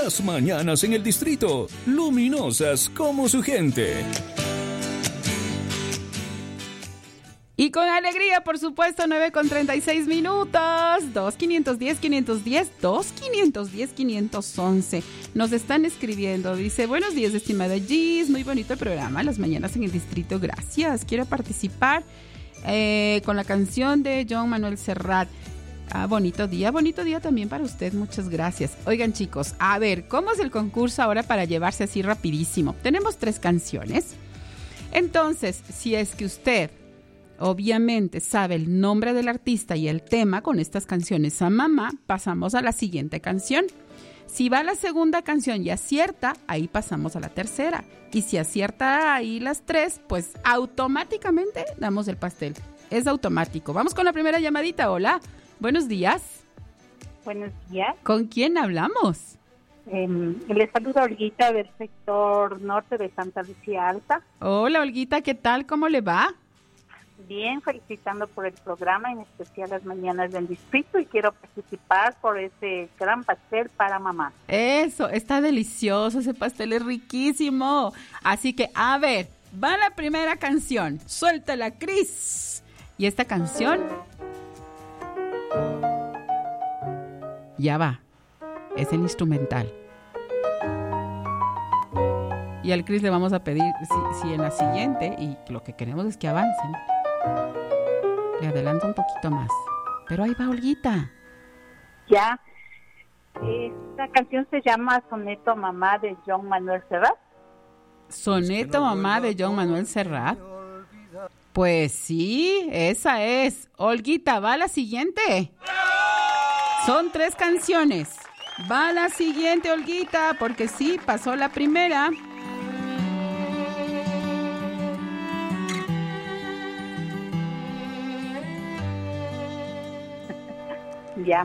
Las mañanas en el distrito, luminosas como su gente. Y con alegría, por supuesto, 9:36 minutos. 2-510-510, 2-510-511. Nos están escribiendo. Dice, buenos días, estimada Gis. Muy bonito el programa, Las mañanas en el distrito. Gracias. Quiero participar con la canción de Joan Manuel Serrat. Bonito día también para usted. Muchas gracias. Oigan, chicos, a ver, ¿cómo es el concurso ahora para llevarse así rapidísimo? Tenemos 3 canciones. Entonces, si es que usted obviamente sabe el nombre del artista y el tema con estas canciones a mamá, pasamos a la siguiente canción. Si va a la segunda canción y acierta, ahí pasamos a la tercera. Y si acierta ahí las 3, pues automáticamente damos el pastel. Es automático. Vamos con la primera llamadita. Hola, buenos días. Buenos días. ¿Con quién hablamos? Les saluda Olguita del sector norte de Santa Lucía Alta. Hola, Olguita, ¿qué tal? ¿Cómo le va? Bien, felicitando por el programa, en especial Las mañanas del distrito, y quiero participar por ese gran pastel para mamá. Eso, está delicioso, ese pastel es riquísimo. Así que, a ver, va la primera canción. Suéltala, Cris. Y esta canción ya va, es el instrumental. Y al Cris le vamos a pedir si en la siguiente, y lo que queremos es que avancen, le adelanto un poquito más. Pero ahí va, Olguita. Ya. Esta canción se llama Soneto Mamá de Joan Manuel Serrat. Soneto Mamá de Joan Manuel Serrat. Pues sí, esa es. Olguita, ¿va a la siguiente? Son 3 canciones. Va a la siguiente, Olguita, porque sí, pasó la primera. Ya.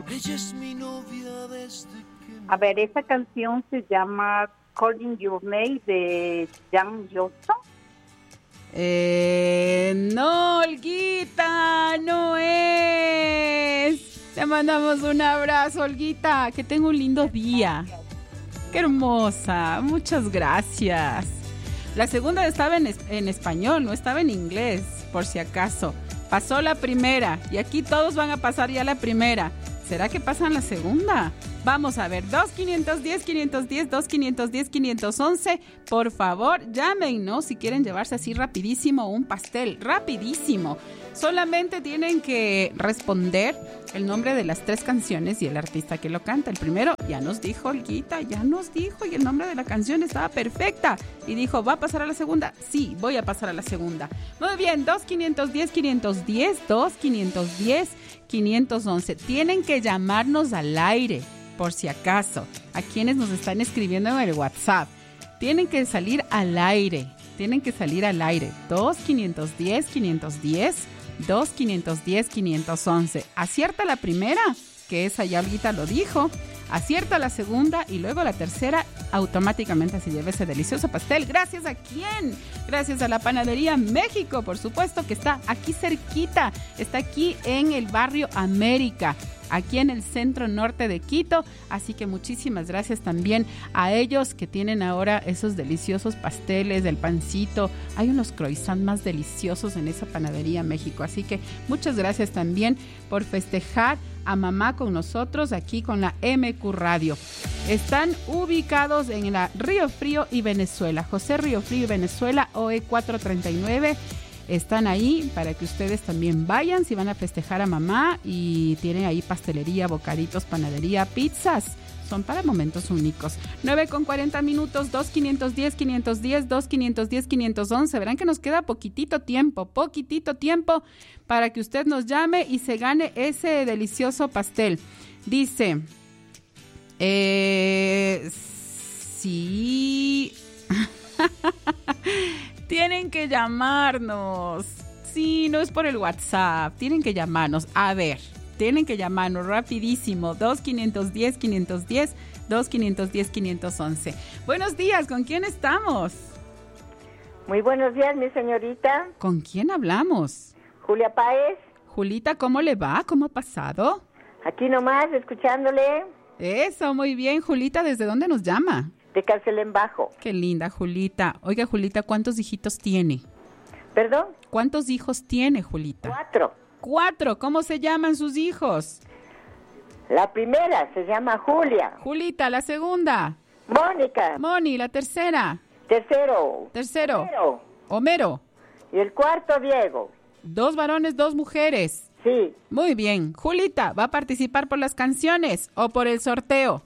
A ver, esa canción se llama Calling Your Name de Jan Johnson. No, Olguita, no es. Te mandamos un abrazo, Olguita. Que tenga un lindo día. Qué hermosa. Muchas gracias. La segunda estaba en español, no estaba en inglés, por si acaso. Pasó la primera y aquí todos van a pasar ya la primera. ¿Será que pasan la segunda? Vamos a ver, 2-510-510, 2-510-511. Por favor, llámenos si quieren llevarse así rapidísimo un pastel. Rapidísimo. Solamente tienen que responder el nombre de las 3 canciones y el artista que lo canta. El primero, ya nos dijo Olguita, ya nos dijo, y el nombre de la canción estaba perfecta. Y dijo, ¿va a pasar a la segunda? Sí, voy a pasar a la segunda. Muy bien, 2-510-510, 2-510-511. Tienen que llamarnos al aire, por si acaso, a quienes nos están escribiendo en el WhatsApp. Tienen que salir al aire. 2-510-510, 2-510-511. Acierta la primera, que esa ya Olguita lo dijo. Acierta la segunda y luego la tercera, automáticamente se lleva ese delicioso pastel. ¿Gracias a quién? Gracias a la Panadería México, por supuesto, que está aquí cerquita. Está aquí en el barrio América, aquí en el centro norte de Quito. Así que muchísimas gracias también a ellos que tienen ahora esos deliciosos pasteles, el pancito. Hay unos croissants más deliciosos en esa Panadería México. Así que muchas gracias también por festejar a mamá con nosotros aquí con la MQ Radio. Están ubicados en la Río Frío y Venezuela. José Río Frío y Venezuela, OE 439. Están ahí para que ustedes también vayan si van a festejar a mamá, y tienen ahí pastelería, bocaditos, panadería, pizzas. Son para momentos únicos. 9:40 minutos, 2-510-510, 2-510-511. Verán que nos queda poquitito tiempo para que usted nos llame y se gane ese delicioso pastel. Dice, sí... Tienen que llamarnos. Sí, no es por el WhatsApp. Tienen que llamarnos. A ver, tienen que llamarnos rapidísimo. 2-510-510, 2-510-511. Buenos días, ¿con quién estamos? Muy buenos días, mi señorita. ¿Con quién hablamos? Julia Páez. Julita, ¿cómo le va? ¿Cómo ha pasado? Aquí nomás, escuchándole. Eso, muy bien. Julita, ¿desde dónde nos llama? De Carcelén Bajo. Qué linda, Julita. Oiga, Julita, ¿cuántos hijitos tiene? ¿Perdón? ¿Cuántos hijos tiene, Julita? 4. 4. ¿Cómo se llaman sus hijos? La primera se llama Julia. Julita, la segunda. Mónica. Moni, la tercera. Tercero. Tercero. Homero. Y el cuarto, Diego. 2 varones, 2 mujeres. Sí. Muy bien. Julita, ¿va a participar por las canciones o por el sorteo?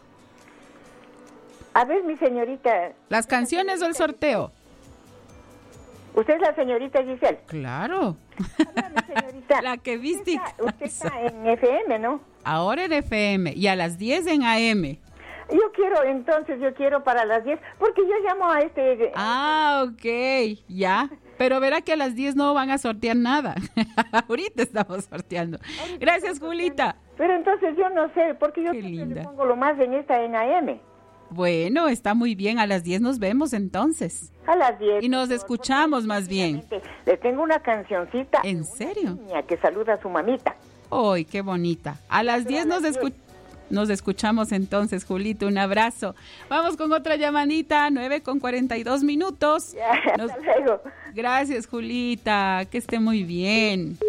A ver, mi señorita. ¿Las canciones o el sorteo? ¿Usted es la señorita Giselle? Claro. Hola, mi señorita. La que viste. Usted está en FM, ¿no? Ahora en FM y a las 10 en AM. Yo quiero para las 10, porque yo llamo a este... Ah, ok, ya. Pero verá que a las 10 no van a sortear nada. Ahorita estamos sorteando. Gracias, Julita. Pero entonces yo no sé, porque yo Qué linda. le pongo lo más en AM. Bueno, está muy bien. A las 10 nos vemos entonces. A las 10. Y nos escuchamos más bien. Le tengo una cancioncita. ¿En serio? Niña que saluda a su mamita. ¡Ay, qué bonita! A las 10 nos escuchamos entonces, Julito. Un abrazo. Vamos con otra llamadita, 9:42. Hasta luego. Gracias, Julita. Que esté muy bien.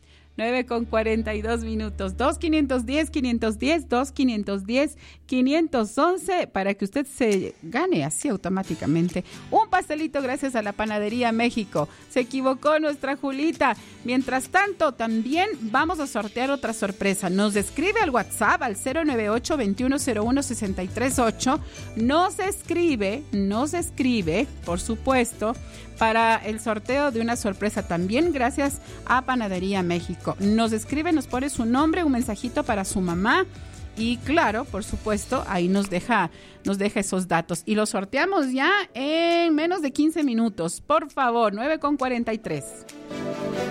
9:42. 2510, 511 para que usted se gane así automáticamente un pastelito gracias a la Panadería México. Se equivocó nuestra Julita. Mientras tanto, también vamos a sortear otra sorpresa. Nos escribe al WhatsApp al 098-2101-638. Nos escribe, por supuesto, para el sorteo de una sorpresa también gracias a Panadería México. Nos escribe, nos pone su nombre, un mensajito para su mamá y claro, por supuesto, ahí nos deja esos datos y lo sorteamos ya en menos de 15 minutos. Por favor, 9:43.